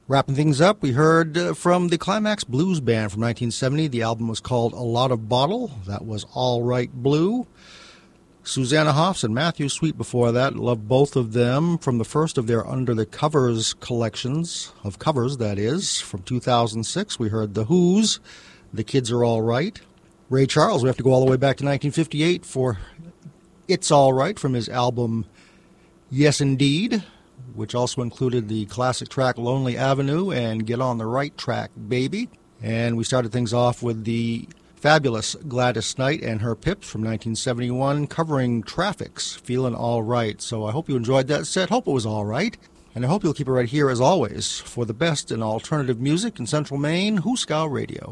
Wrapping things up, we heard from the Climax Blues Band from 1970. The album was called A Lot of Bottle. That was All Right Blue. Susanna Hoffs and Matthew Sweet before that. Love both of them from the first of their Under the Covers collections, of covers, that is, from 2006. We heard The Who's, The Kids Are All Right. Ray Charles, we have to go all the way back to 1958 for It's All Right from his album Yes Indeed, which also included the classic track Lonely Avenue and Get on the Right Track, Baby. And we started things off with the fabulous Gladys Knight and her Pips from 1971 covering Traffic's Feelin' All Right. So I hope you enjoyed that set. Hope it was all right. And I hope you'll keep it right here, as always, for the best in alternative music in Central Maine, Hooskow Radio.